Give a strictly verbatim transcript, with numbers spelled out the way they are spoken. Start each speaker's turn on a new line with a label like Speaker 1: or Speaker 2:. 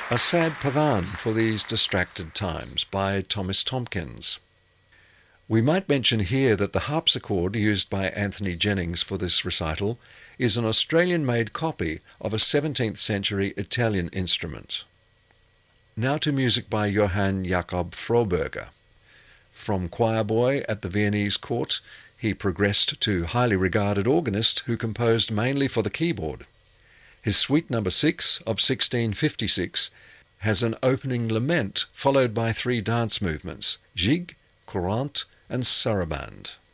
Speaker 1: A Sad Pavan for These Distracted Times by Thomas Tomkins. We might mention here that the harpsichord used by Anthony Jennings for this recital is an Australian-made copy of a seventeenth century Italian instrument. Now to music by Johann Jakob Froberger. From choir boy at the Viennese court, he progressed to highly regarded organist who composed mainly for the keyboard. His Suite Number six of sixteen fifty-six has an opening lament followed by three dance movements, Jig, Courante and Sarabande.